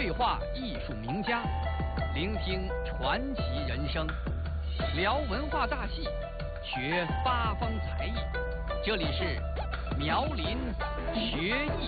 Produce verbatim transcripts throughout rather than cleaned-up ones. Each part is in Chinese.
对话艺术名家，聆听传奇人生，聊文化大戏，学八方才艺。这里是苗林学艺。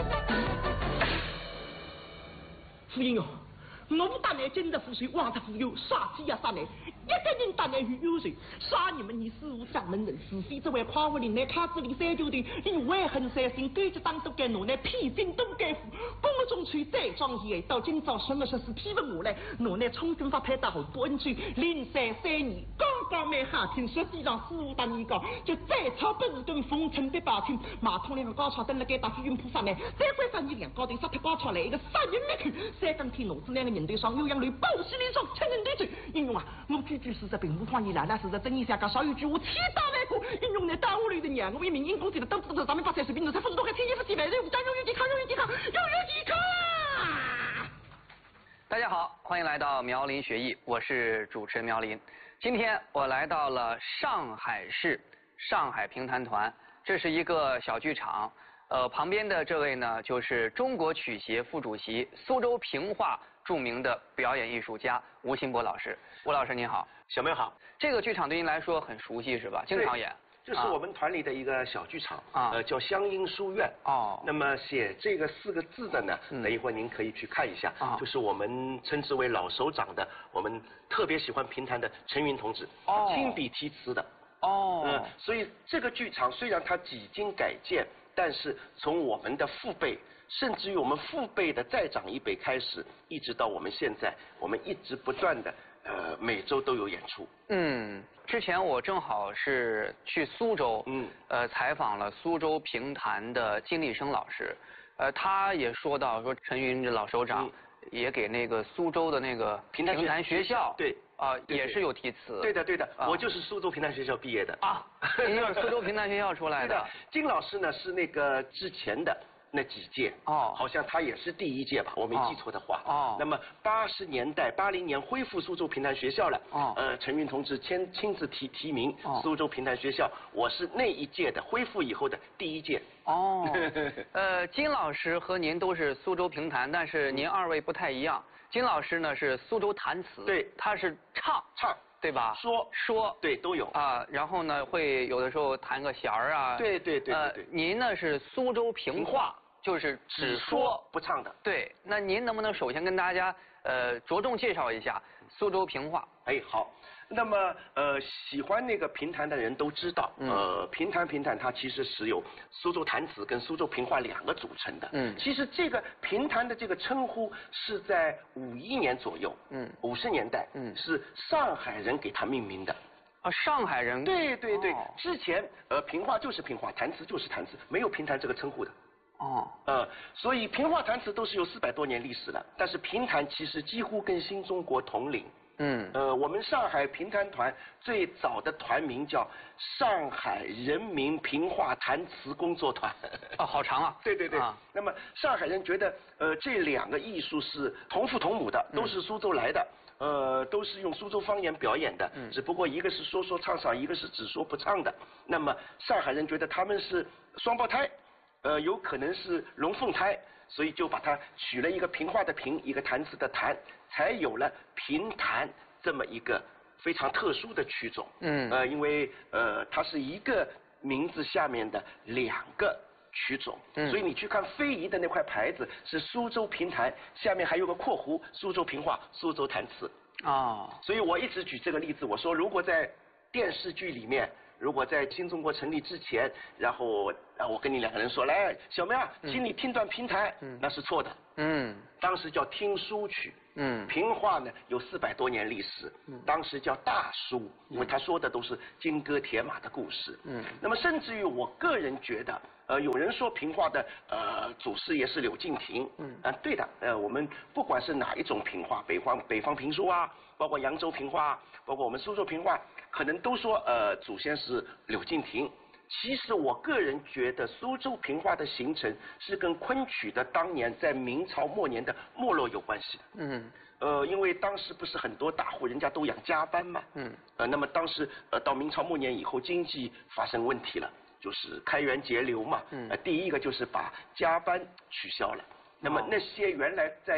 夫人哦，我不打来真的富水，望着富有，杀鸡呀杀来，一个人打来与有谁？杀你们！你事无掌门人，是非这位夸我林来卡子里三九的，你外恨三心，该着当都该拿来披荆都该负，公我中吹再庄严，到今朝什么说是批问我来，拿来冲军法派大后不恩去，零三三年刚刚买下听说地上四五大年高，就再抄本事跟风尘的八天，马桶两个高潮登了该打飞云菩萨呢，再归上你两高头杀他高潮来一个杀人没去，三更天脑子两个人对上酉阳雷暴喜连双，趁人对嘴，应用啊，我句句是实并不谎言啦，那是实真意下讲少一句我天打来过，应用呢大屋里的娘，我一名因公子的都知道咱们发财水平，才风都还天衣服几百人，加油有健康，有健康，有有健康啊！ 大家好，欢迎来到苗林学艺，我是主持人苗林。今天我来到了上海市上海评弹团，这是一个小剧场。呃，旁边的这位呢，就是中国曲协副主席、苏州评话著名的表演艺术家吴新博老师。吴老师您好。 小妹好。 这个剧场对您来说很熟悉是吧？经常演。 这是我们团里的一个小剧场， 啊、 呃，叫湘音书院。 哦。 那么写这个四个字的呢， 嗯、 等一会儿您可以去看一下， 啊、 就是我们称之为老首长的，我们特别喜欢评弹的陈云同志， 哦、 亲笔题词的。 哦。 嗯，所以这个剧场虽然它几经改建，但是从我们的父辈，甚至于我们父辈的再长一辈开始，一直到我们现在，我们一直不断的。呃，每周都有演出。 嗯，之前我正好是去苏州， 嗯， 呃，采访了苏州评弹的金立生老师，呃，他也说到说陈云这老首长也给那个苏州的那个评弹学校， 对， 啊，也是有题词。 对的，对的，我就是苏州评弹学校毕业的。 啊，您就是苏州评弹学校出来的。 金老师呢是那个之前的。那几届哦， 好像他也是第一届吧，我没记错的话。 哦， 那么八十年代八零年恢复苏州评弹学校了。 哦， 呃，陈云同志亲亲自提提名、 哦、 苏州评弹学校，我是那一届的恢复以后的第一届。 哦，呃，金老师和您都是苏州评弹，但是您二位不太一样。金老师呢是苏州弹词， 对， 他是唱唱。 对吧？ 说说对都有啊，然后呢会有的时候弹个弦儿啊。 对对对对对。 呃，您呢是苏州评话，就是只说不唱的。 对，那您能不能首先跟大家呃着重介绍一下苏州评话？ 哎，好。那么呃，喜欢那个评弹的人都知道，嗯、呃，评弹评弹它其实是由苏州弹词跟苏州评话两个组成的。 嗯， 其实这个评弹的这个称呼是在五一年左右， 嗯， 五十年代， 嗯， 是上海人给它命名的。 啊，上海人？ 对对对， 哦、 之前呃评话就是评话，弹词就是弹词，没有评弹这个称呼的。 哦， 呃，所以评话弹词都是有四百多年历史了，但是评弹其实几乎跟新中国同龄。 嗯， 呃，我们上海评弹团最早的团名叫上海人民评话弹词工作团。 哦，好长啊。 对对对。啊、那么上海人觉得，呃，这两个艺术是同父同母的，都是苏州来的，嗯、呃，都是用苏州方言表演的，嗯，只不过一个是说说唱唱，一个是只说不唱的。那么上海人觉得他们是双胞胎。呃，有可能是龙凤胎，所以就把它取了一个评话的评，一个弹词的弹，才有了评弹这么一个非常特殊的曲种。 嗯， 呃，因为呃，它是一个名字下面的两个曲种，嗯，所以你去看非遗的那块牌子是苏州评弹，下面还有个括弧，苏州评话，苏州弹词。 哦， 所以我一直举这个例子，我说如果在电视剧里面。如果在新中国成立之前，然后啊，我跟你两个人说，来，小妹啊，请你听段评弹，嗯、那是错的。 嗯， 当时叫听书曲。 嗯， 评话呢有四百多年历史，嗯，当时叫大书，因为他说的都是金戈铁马的故事。嗯，那么甚至于我个人觉得，呃，有人说评话的呃祖师爷是柳敬亭。嗯，啊，对的，呃，我们不管是哪一种评话，北方北方评书啊，包括扬州评话，包括我们苏州评话，可能都说呃祖先是柳敬亭。其实我个人觉得苏州评话的形成是跟昆曲的当年在明朝末年的没落有关系的。 嗯， 呃，因为当时不是很多大户人家都养家班嘛。嗯，呃，那么当时呃到明朝末年以后，经济发生问题了，就是开源节流嘛。嗯，呃，第一个就是把家班取消了。那么那些原来在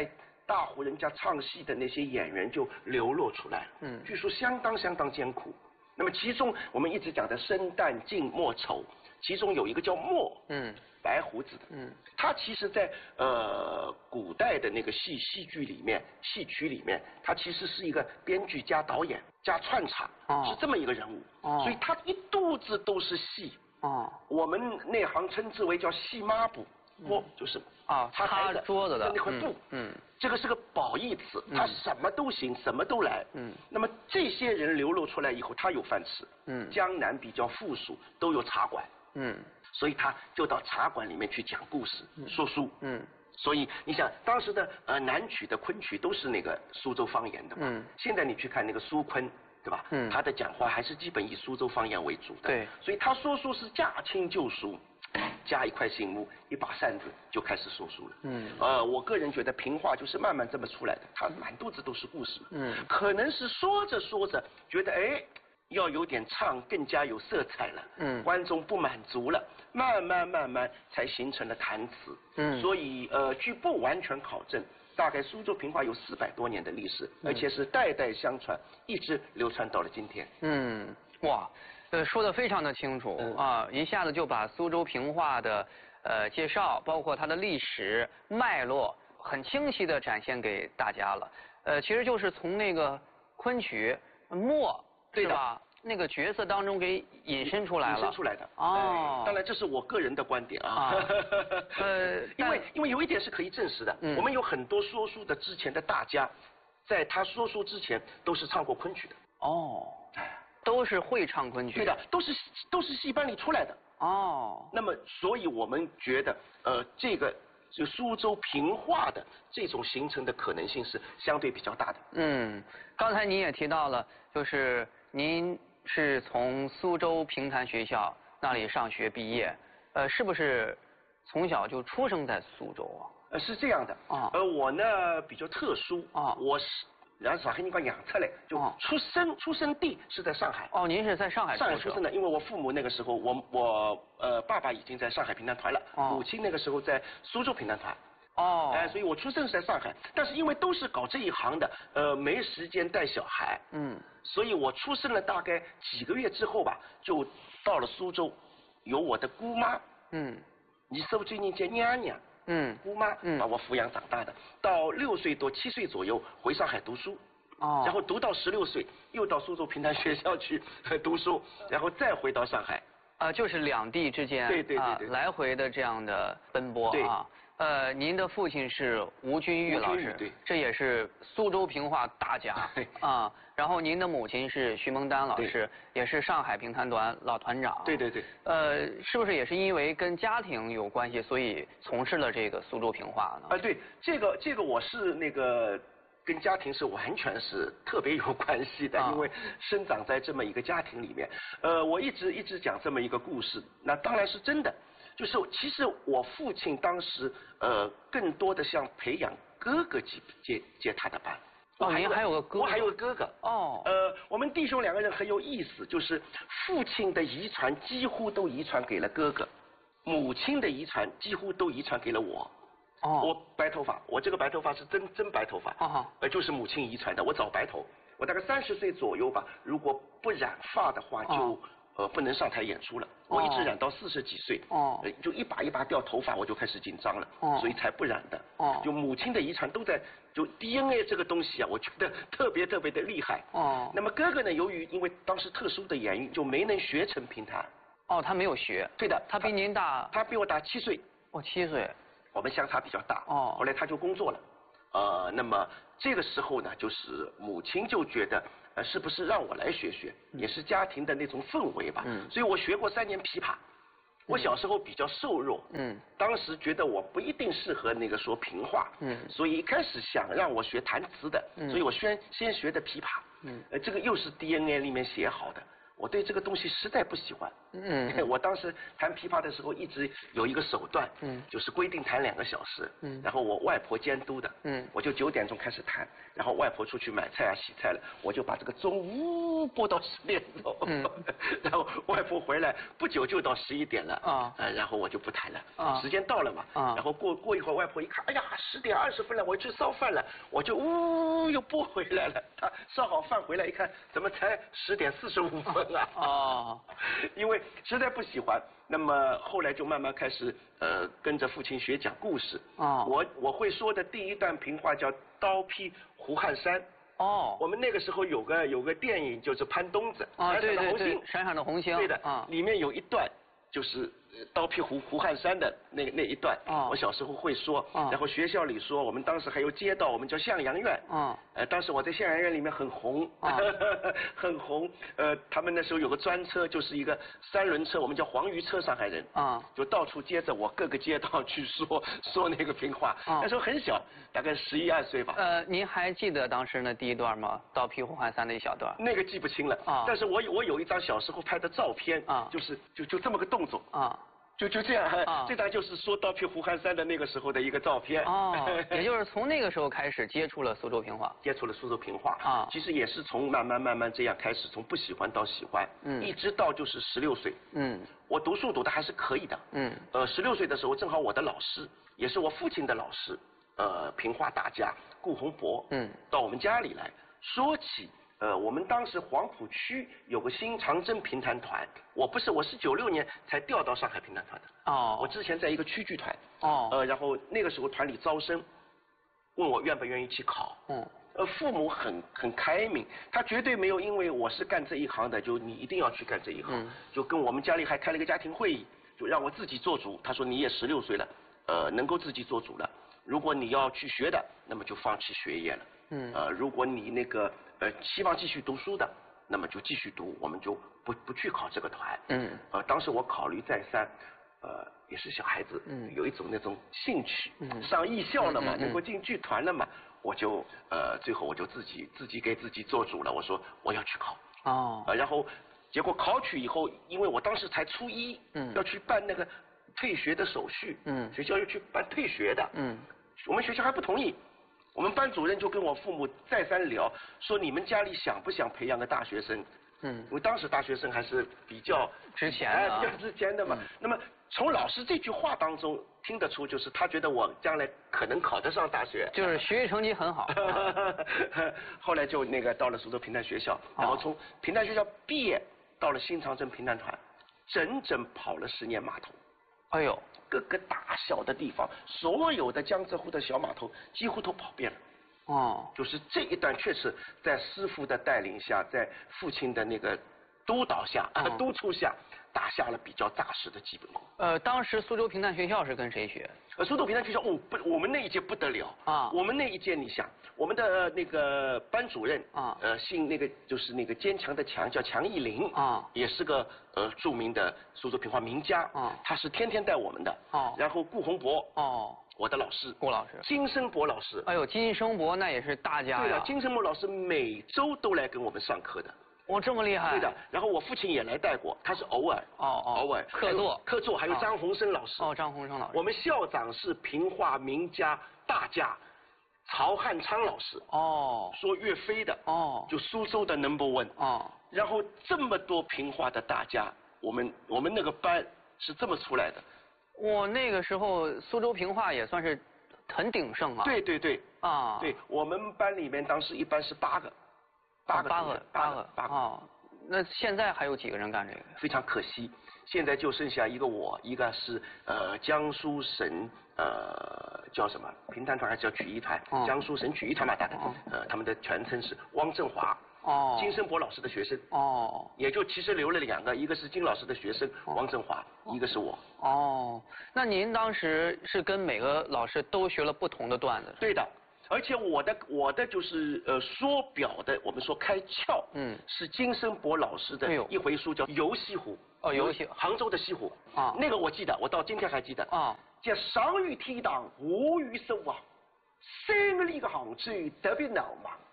大户人家唱戏的那些演员就流落出来了。嗯，据说相当相当艰苦。那么其中我们一直讲的生旦净末丑，其中有一个叫末，嗯，白胡子的，嗯，他其实在呃古代的那个戏戏剧里面，戏曲里面，他其实是一个编剧加导演加串场，哦、是这么一个人物，哦、所以他一肚子都是戏。哦，我们内行称之为叫戏抹布，抹、嗯、就是啊，擦桌子的那块布，嗯，嗯这个是个褒义词，他什么都行，什么都来，嗯，那么这些人流露出来以后，他有饭吃，嗯，江南比较富庶，都有茶馆，嗯，所以他就到茶馆里面去讲故事，嗯、说书，嗯，所以你想当时的呃南曲的昆曲都是那个苏州方言的嘛，嗯，现在你去看那个苏昆。对吧？嗯，他的讲话还是基本以苏州方言为主的。 对， 所以他说书是驾轻就熟，加一块醒目，一把扇子就开始说书了。嗯，呃，我个人觉得评话就是慢慢这么出来的，他满肚子都是故事。嗯，可能是说着说着觉得哎，要有点唱更加有色彩了。嗯，观众不满足了，慢慢慢慢才形成了弹词。嗯，所以呃，据不完全考证。大概苏州评话有四百多年的历史，而且是代代相传，一直流传到了今天。 嗯，哇，呃，说的非常的清楚、嗯、啊，一下子就把苏州评话的呃介绍，包括它的历史脉络，很清晰的展现给大家了。呃，其实就是从那个昆曲末，对吧？那个角色当中给引申出来了， 引申出来的哦。当然这是我个人的观点啊。啊呃，因为因为有一点是可以证实的，嗯、我们有很多说书的之前的大家，在他说书之前都是唱过昆曲的。 哦，都是会唱昆曲。 对的，都是都是戏班里出来的。哦。那么，所以我们觉得，呃，这个就苏州评话的这种形成的可能性是相对比较大的。 嗯，刚才您也提到了，就是您。是从苏州评弹学校那里上学毕业，呃，是不是从小就出生在苏州啊？ 呃，是这样的啊。呃，我呢比较特殊啊，我是然后上海人讲养出来，就出生、啊、出生地是在上海。 哦，您是在上海出生？ 上海出生的，因为我父母那个时候，我我呃爸爸已经在上海评弹团了，哦、母亲那个时候在苏州评弹团。哦，哎，所以我出生是在上海，但是因为都是搞这一行的，呃，没时间带小孩，嗯，所以我出生了大概几个月之后吧，就到了苏州，有我的姑妈，嗯，你是不是最近叫娘娘？嗯，姑妈，嗯，把我抚养长大的，到六岁多七岁左右回上海读书，哦，然后读到十六岁，又到苏州评弹学校去读书，然后再回到上海， 啊、呃，就是两地之间， 对对对对、 呃，来回的这样的奔波啊。呃，您的父亲是吴君玉老师， 对， 这也是苏州评话大家啊。然后您的母亲是徐蒙丹老师，也是上海评弹团老团长。 对对对。 呃，是不是也是因为跟家庭有关系，所以从事了这个苏州评话呢？ 啊、呃，对，这个这个我是那个跟家庭是完全是特别有关系的，啊、因为生长在这么一个家庭里面。呃，我一直一直讲这么一个故事，那当然是真的。就是其实我父亲当时呃更多的像培养哥哥接接接他的班。 哦，您还有个哥哥？ 我还有个哥哥。哦。呃，我们弟兄两个人很有意思，就是父亲的遗传几乎都遗传给了哥哥，母亲的遗传几乎都遗传给了我。哦。我白头发，我这个白头发是真真白头发。哦。呃，就是母亲遗传的，我早白头。我大概三十岁左右吧，如果不染发的话就。哦呃，不能上台演出了。我一直染到四十几岁，哦，呃，就一把一把掉头发，我就开始紧张了，哦，所以才不染的。哦，就母亲的遗传都在，就 D N A 这个东西啊，我觉得特别特别的厉害。哦，那么哥哥呢，由于因为当时特殊的原因，就没能学成评弹。 哦，他没有学。 对的， 他比您大。 他比我大七岁。 哦，七岁。 我们相差比较大。哦。后来他就工作了，呃，那么这个时候呢，就是母亲就觉得。呃，是不是让我来学学，也是家庭的那种氛围吧。嗯，所以我学过三年琵琶。我小时候比较瘦弱，嗯，当时觉得我不一定适合那个说评话，嗯，所以一开始想让我学弹词的，嗯，所以我先先学的琵琶，嗯，呃，这个又是 D N A 里面写好的。 我对这个东西实在不喜欢。嗯，我当时弹琵琶的时候一直有一个手段，嗯，就是规定弹两个小时，嗯，然后我外婆监督的，嗯，我就九点钟开始弹，然后外婆出去买菜啊洗菜了，我就把这个钟呜拨到十点钟，嗯，然后外婆回来不久就到十一点了啊，呃，然后我就不弹了，啊，时间到了嘛，啊，然后过过一会儿外婆一看，哎呀十点二十分了，我去烧饭了，我就呜又拨回来了，她烧好饭回来一看，怎么才十点四十五分啊？哦，因为实在不喜欢，那么后来就慢慢开始呃跟着父亲学讲故事。哦，我我会说的第一段评话叫《刀劈胡汉山》。哦，我们那个时候有个有个电影就是潘冬子， 啊， 闪闪的红星， 闪闪的红星， 对的，啊，里面有一段就是刀劈胡胡汉山的那那一段，哦，我小时候会说，哦，然后学校里说，我们当时还有街道，我们叫向阳院，哦，呃，当时我在向阳院里面很红，哦，很红，呃，他们那时候有个专车，就是一个三轮车，我们叫黄鱼车，上海人，啊，哦，就到处接着我各个街道去说说那个评话，哦，那时候很小，大概十一二岁吧。 呃，您还记得当时那第一段吗？刀劈胡汉三的一小段？ 那个记不清了，啊，但是我有我有一张小时候拍的照片，啊，就是就就这么个动作，啊。就就这样，啊，这张就是说刀劈胡汉三的那个时候的一个照片。 哦，也就是从那个时候开始接触了苏州评话。 接触了苏州评话啊，其实也是从慢慢慢慢这样开始，从不喜欢到喜欢，嗯，一直到就是十六岁，嗯，我读书读的还是可以的，嗯，呃，十六岁的时候正好我的老师也是我父亲的老师，呃，评话大家顾洪博，嗯，到我们家里来说起。呃，我们当时黄浦区有个新长征评弹团，我不是，我是九六年才调到上海评弹团的。哦。我之前在一个区剧团。哦。呃，然后那个时候团里招生，问我愿不愿意去考。嗯。呃，父母很很开明，他绝对没有因为我是干这一行的，就你一定要去干这一行。嗯。就跟我们家里还开了一个家庭会议，就让我自己做主。他说你也十六岁了，呃，能够自己做主了。如果你要去学的，那么就放弃学业了。嗯。呃，如果你那个。呃，希望继续读书的，那么就继续读，我们就不不去考这个团。嗯。呃，当时我考虑再三，呃，也是小孩子，嗯，有一种那种兴趣，嗯，上艺校了嘛，嗯，能够进剧团了嘛，我就呃，最后我就自己自己给自己做主了，我说我要去考。哦。呃，然后结果考取以后，因为我当时才初一，嗯，要去办那个退学的手续，嗯，学校要去办退学的，嗯，我们学校还不同意。我们班主任就跟我父母再三聊，说你们家里想不想培养个大学生？嗯，因为当时大学生还是比较值钱的， 哎，比较值钱的嘛。嗯，那么从老师这句话当中听得出，就是他觉得我将来可能考得上大学， 就是学习成绩很好。 后来就那个到了苏州评弹学校，然后从评弹学校毕业到了新长征评弹团，整整跑了十年码头。 哎呦。 各个大小的地方，所有的江浙沪的小码头几乎都跑遍了。哦，就是这一段确实在师傅的带领下，在父亲的那个督导下、哦、督促下，打下了比较扎实的基本功。 呃，当时苏州评弹学校是跟谁学？ 呃，苏州评弹学校，哦不，我们那一届不得了啊！我们那一届，你想，我们的、呃、那个班主任啊，呃，姓那个就是那个坚强的强，叫强义林啊，也是个呃著名的苏州评话名家啊，他是天天带我们的哦。然后顾洪博哦，我的老师顾老师， 金生博老师， 哎呦，金生博那也是大家呀。 对的，金生博老师每周都来跟我们上课的。 哦，这么厉害。 对的，然后我父亲也来带过，他是偶尔， 哦哦， 偶尔客座， 客座，还有张鸿生老师。 哦，张鸿生老师。 我们校长是评话名家大家曹汉昌老师。哦。说岳飞的。哦。就苏州的 number one。哦。然后这么多评话的大家，我们我们那个班是这么出来的。 我那个时候苏州评话也算是很鼎盛啊。 对对对。啊。对我们班里面当时一般是八个。八个八个八个八个哦，那现在还有几个人干这个？ 非常可惜，现在就剩下一个我，一个是呃江苏省呃叫什么评弹团还是叫曲艺团？哦、江苏省曲艺团嘛，大概、哦、呃他们的全称是汪振华。哦。金生博老师的学生。哦。也就其实留了两个，一个是金老师的学生、哦、汪振华，一个是我。 哦，那您当时是跟每个老师都学了不同的段子？ 对的。而且我的我的就是呃说表的，我们说开窍，嗯，是金生博老师的一回书叫《游西湖》。 哦，游西杭州的西湖啊，那个我记得，我到今天还记得啊。叫上与天堂，下与守望，三个里个杭州特别闹忙，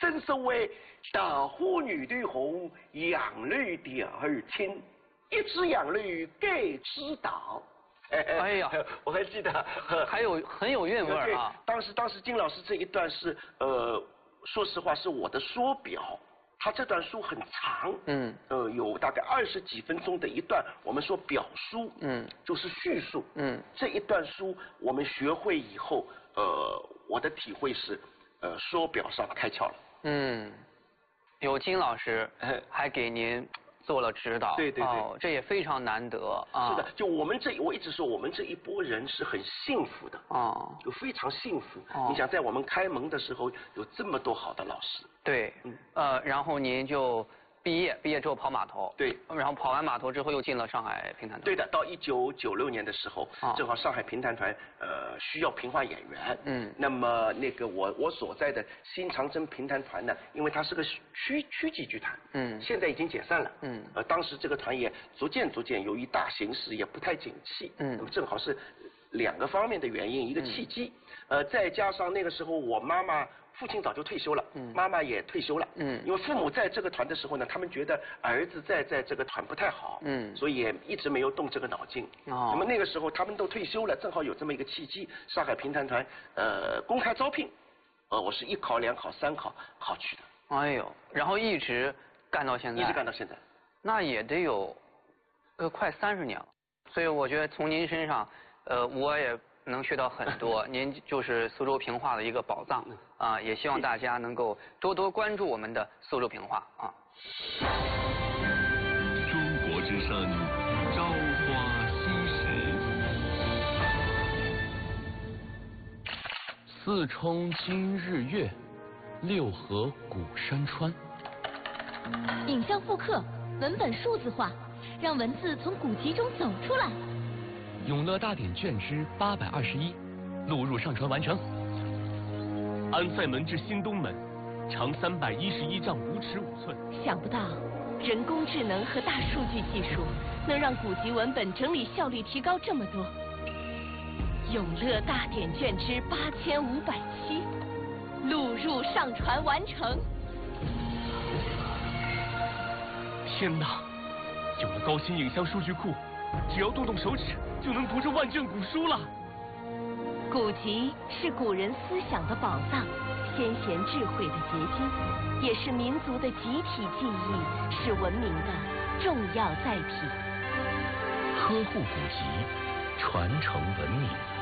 正所谓大妇女的红，养女的儿亲，一枝养女该知道。 哎呀， 我还记得， 还有很有韵味儿啊。 当时当时金老师这一段是呃，说实话是我的说表。他这段书很长， 嗯， 呃，有大概二十几分钟的一段，我们说表书， 嗯， 就是叙述， 嗯， 这一段书我们学会以后，呃，我的体会是，呃，说表上开窍了， 嗯，有金老师还给您做了指导， 对对对， 哦，这也非常难得啊。 是的，就我们这，我一直说我们这一波人是很幸福的， 哦， 就非常幸福。 哦， 你想在我们开蒙的时候有这么多好的老师。 对，嗯，呃，然后您就毕业，毕业之后跑码头， 对， 然后跑完码头之后又进了上海评弹团。 对的，到一九九六年的时候， 哦， 正好上海评弹团呃需要评话演员， 嗯， 那么那个我我所在的新长征评弹团呢，因为它是个区区级剧团， 嗯， 现在已经解散了， 嗯， 呃，当时这个团也逐渐逐渐由于大形势也不太景气， 嗯， 那么正好是两个方面的原因，一个契机，嗯、呃，再加上那个时候我妈妈。父亲早就退休了，嗯，妈妈也退休了， 嗯， 因为父母在这个团的时候呢，他们觉得儿子在在这个团不太好， 嗯， 所以也一直没有动这个脑筋。哦，那么那个时候他们都退休了，正好有这么一个契机，上海评弹团呃公开招聘，呃，我是一考、两考、三考考去的。 哎呦，然后一直干到现在， 一直干到现在， 那也得有呃快三十年了。所以我觉得从您身上，呃，我也能学到很多。您就是苏州评话的一个宝藏啊，也希望大家能够多多关注我们的苏州评话啊。 中国之声，朝花夕拾。四冲今日月，六合古山川。 影像复刻，文本数字化，让文字从古籍中走出来。 永乐大典卷之八百二十一，录入上传完成。安塞门至新东门，长三百一十一丈五尺五寸。 想不到，人工智能和大数据技术能让古籍文本整理效率提高这么多。永乐大典卷之八千五百七，录入上传完成。 天哪！有了高新影像数据库，只要动动手指就能读这万卷古书了。 古籍是古人思想的宝藏，先贤智慧的结晶，也是民族的集体记忆，是文明的重要载体。 呵护古籍，传承文明。